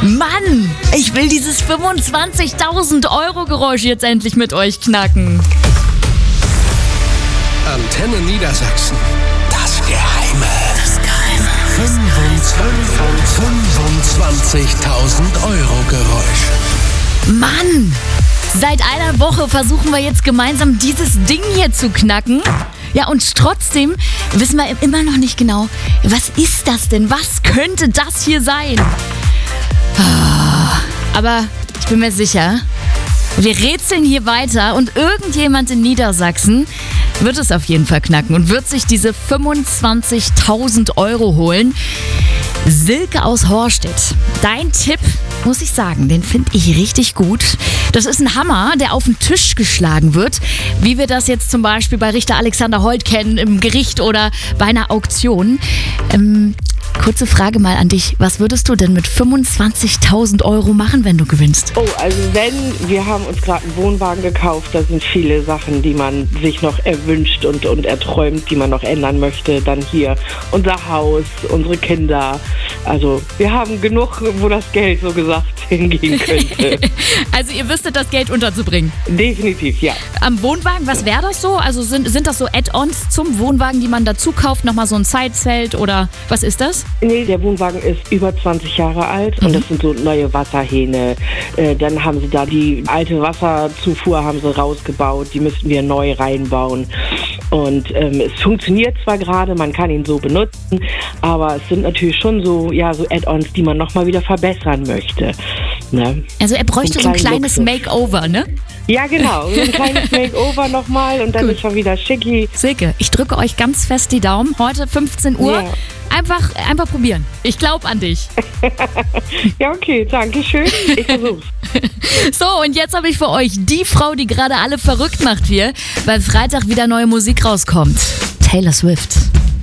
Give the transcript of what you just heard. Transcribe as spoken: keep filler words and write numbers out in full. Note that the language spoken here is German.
Mann, ich will dieses fünfundzwanzigtausend Euro Geräusch jetzt endlich mit euch knacken. Antenne Niedersachsen. Das Geheime. Das Geheime. fünfundzwanzigtausend Euro Geräusch. Mann, seit einer Woche versuchen wir jetzt gemeinsam dieses Ding hier zu knacken. Ja, und trotzdem wissen wir immer noch nicht genau, was ist das denn? Was könnte das hier sein? Aber ich bin mir sicher, wir rätseln hier weiter und irgendjemand in Niedersachsen wird es auf jeden Fall knacken und wird sich diese fünfundzwanzigtausend Euro holen. Silke aus Horstedt, dein Tipp, muss ich sagen, den finde ich richtig gut. Das ist ein Hammer, der auf den Tisch geschlagen wird, wie wir das jetzt zum Beispiel bei Richter Alexander Holt kennen, im Gericht oder bei einer Auktion. Ähm, kurze Frage mal an dich, was würdest du denn mit fünfundzwanzigtausend Euro machen, wenn du gewinnst? Oh, also wenn, wir haben uns gerade einen Wohnwagen gekauft, da sind viele Sachen, die man sich noch erwünscht und, und erträumt, die man noch ändern möchte. Dann hier unser Haus, unsere Kinder. Also wir haben genug, wo das Geld so gesagt hingehen könnte. Also ihr wüsstet, das Geld unterzubringen? Definitiv, ja. Am Wohnwagen, was wäre das so? Also sind, sind das so Add-ons zum Wohnwagen, die man dazu kauft? Nochmal so ein Sidezelt oder was ist das? Nee, der Wohnwagen ist über zwanzig Jahre alt Mhm. und das sind so neue Wasserhähne. Äh, dann haben sie da die alte Wasserzufuhr haben sie rausgebaut, die müssten wir neu reinbauen. Und ähm, es funktioniert zwar gerade, man kann ihn so benutzen, aber es sind natürlich schon so, ja, so Add-ons, die man nochmal wieder verbessern möchte. Ne? Also er bräuchte so ein kleines Luxus. Makeover, ne? Ja, genau, so ein kleines Makeover nochmal und dann Gut. ist schon wieder schicki. Silke, ich drücke euch ganz fest die Daumen. Heute fünfzehn Uhr. Ja. Einfach, einfach probieren. Ich glaube an dich. Ja, okay, danke schön. Ich versuch's. So, und jetzt habe ich für euch die Frau, die gerade alle verrückt macht hier, weil Freitag wieder neue Musik rauskommt. Taylor Swift.